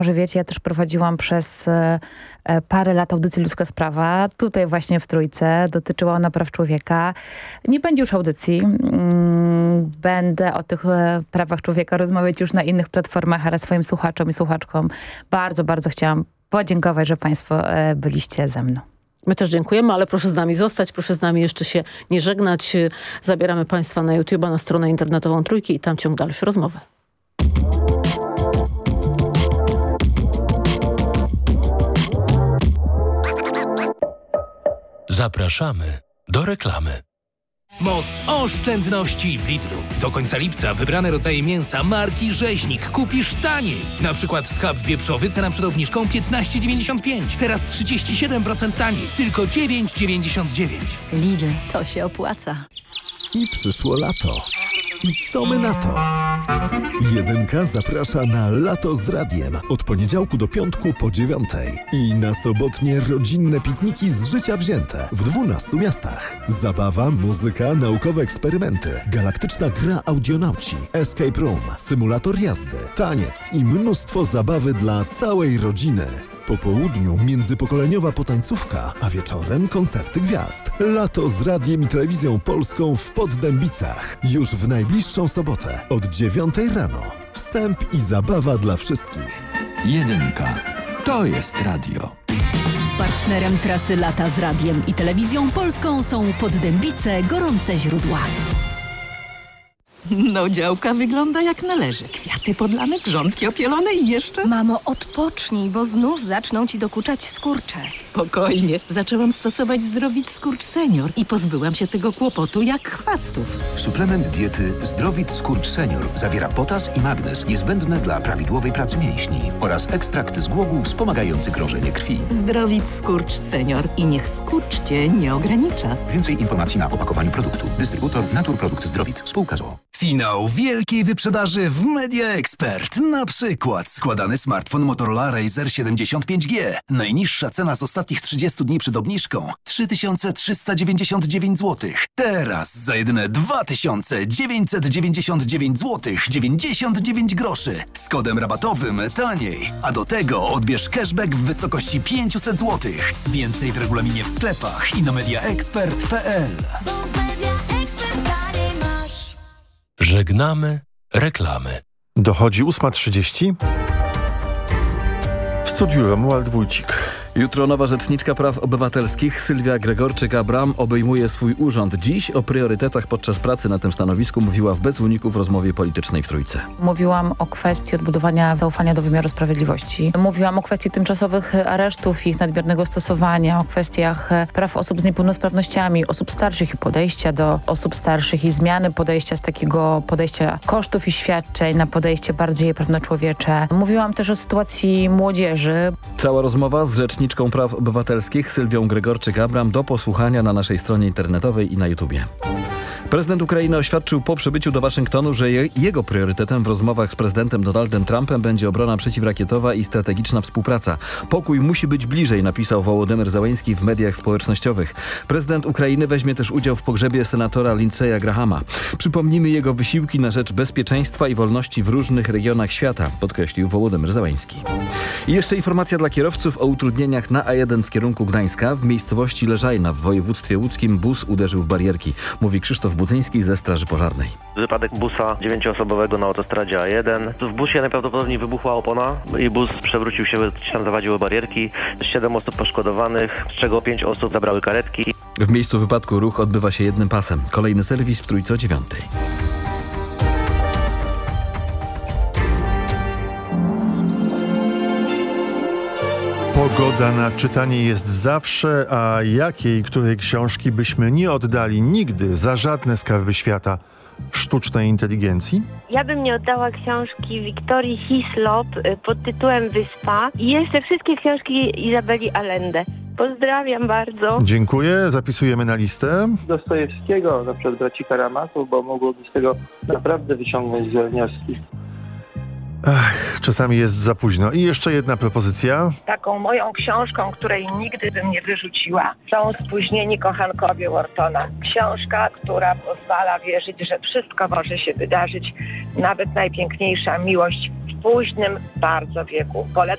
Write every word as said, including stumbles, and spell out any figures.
Może wiecie, ja też prowadziłam przez e, parę lat audycję Ludzka Sprawa. Tutaj właśnie w Trójce. Dotyczyła ona praw człowieka. Nie będzie już audycji. Mm, będę o tych e, prawach człowieka rozmawiać już na innych platformach, ale swoim słuchaczom i słuchaczkom bardzo, bardzo chciałam podziękować, że państwo e, byliście ze mną. My też dziękujemy, ale proszę z nami zostać, proszę z nami jeszcze się nie żegnać. Zabieramy państwa na YouTube'a, na stronę internetową Trójki i tam ciąg dalszy rozmowy. Zapraszamy do reklamy. Moc oszczędności w Lidlu. Do końca lipca wybrane rodzaje mięsa marki Rzeźnik kupisz taniej. Na przykład schab wieprzowy cena przed obniżką piętnaście dziewięćdziesiąt pięć. Teraz trzydzieści siedem procent taniej. Tylko dziewięć dziewięćdziesiąt dziewięć. Lidl, to się opłaca. I przyszło lato. I co my na to? Jedynka zaprasza na Lato z Radiem od poniedziałku do piątku po dziewiątej. I na sobotnie rodzinne pikniki z życia wzięte w dwunastu miastach. Zabawa, muzyka, naukowe eksperymenty, galaktyczna gra audionauci, escape room, symulator jazdy, taniec i mnóstwo zabawy dla całej rodziny. Po południu międzypokoleniowa potańcówka, a wieczorem koncerty gwiazd. Lato z Radiem i Telewizją Polską w Poddębicach. Już w najbliższą sobotę od dziewiątej rano. Wstęp i zabawa dla wszystkich. Jedynka. To jest radio. Partnerem trasy Lata z Radiem i Telewizją Polską są Poddębice, gorące źródła. No, działka wygląda jak należy. Kwiaty podlane, grządki opielone i jeszcze... Mamo, odpocznij, bo znów zaczną ci dokuczać skurcze. Spokojnie. Zaczęłam stosować Zdrowit Skurcz Senior i pozbyłam się tego kłopotu jak chwastów. Suplement diety Zdrowit Skurcz Senior zawiera potas i magnez niezbędne dla prawidłowej pracy mięśni oraz ekstrakt z głogów wspomagający krążenie krwi. Zdrowit Skurcz Senior i niech skurcz cię nie ogranicza. Więcej informacji na opakowaniu produktu. Dystrybutor Naturprodukt Zdrowit. Spółka z o o. Finał wielkiej wyprzedaży w Media Expert. Na przykład składany smartfon Motorola Razr siedemdziesiąt pięć G. Najniższa cena z ostatnich trzydziestu dni przed obniżką trzy tysiące trzysta dziewięćdziesiąt dziewięć złotych. Teraz za jedyne dwa tysiące dziewięćset dziewięćdziesiąt dziewięć złotych dziewięćdziesiąt dziewięć groszy. Z kodem rabatowym taniej. A do tego odbierz cashback w wysokości pięćset złotych. Więcej w regulaminie w sklepach i na mediaexpert kropka p l. Żegnamy reklamy. Dochodzi ósma trzydzieści. W studiu Romuald Wójcik. Jutro nowa rzeczniczka praw obywatelskich Sylwia Gregorczyk-Abram obejmuje swój urząd. Dziś o priorytetach podczas pracy na tym stanowisku mówiła w Bez Uniku w rozmowie politycznej w Trójce. Mówiłam o kwestii odbudowania zaufania do wymiaru sprawiedliwości. Mówiłam o kwestii tymczasowych aresztów i ich nadmiernego stosowania, o kwestiach praw osób z niepełnosprawnościami, osób starszych i podejścia do osób starszych i zmiany podejścia z takiego podejścia kosztów i świadczeń na podejście bardziej prawnoczłowiecze. Mówiłam też o sytuacji młodzieży. Cała rozmowa z rzeczniczką Rzeczniczką Praw Obywatelskich Sylwią Gregorczyk-Abram do posłuchania na naszej stronie internetowej i na YouTubie. Prezydent Ukrainy oświadczył po przybyciu do Waszyngtonu, że je, jego priorytetem w rozmowach z prezydentem Donaldem Trumpem będzie obrona przeciwrakietowa i strategiczna współpraca. Pokój musi być bliżej, napisał Wołodymyr Zełenski w mediach społecznościowych. Prezydent Ukrainy weźmie też udział w pogrzebie senatora Lindsey'a Grahama. Przypomnijmy jego wysiłki na rzecz bezpieczeństwa i wolności w różnych regionach świata, podkreślił Wołodymyr Zełenski. I jeszcze informacja dla kierowców o utrudnieniach na A jeden w kierunku Gdańska. W miejscowości Leżajna w województwie łódzkim bus uderzył w barierki, mówi Krzysztof Budzyński ze Straży Pożarnej. Wypadek busa dziewięcioosobowego na autostradzie A jeden. W busie najprawdopodobniej wybuchła opona i bus przewrócił się, gdzieś tam zawadziły barierki. Siedem osób poszkodowanych, z czego pięć osób zabrały karetki. W miejscu wypadku ruch odbywa się jednym pasem. Kolejny serwis w Trójce o dziewiątej. Pogoda na czytanie jest zawsze, a jakiej, której książki byśmy nie oddali nigdy za żadne skarby świata? Sztucznej inteligencji? Ja bym nie oddała książki Wiktorii Hislop pod tytułem Wyspa i jeszcze wszystkie książki Izabeli Allende. Pozdrawiam bardzo. Dziękuję, zapisujemy na listę. Dostojewskiego, na przykład braci Karamazów, bo mogłoby z tego naprawdę wyciągnąć złe wnioski. Ach, czasami jest za późno. I jeszcze jedna propozycja. Taką moją książką, której nigdy bym nie wyrzuciła, są Spóźnieni kochankowie Whartona. Książka, która pozwala wierzyć, że wszystko może się wydarzyć, nawet najpiękniejsza miłość w późnym bardzo wieku. Polecam.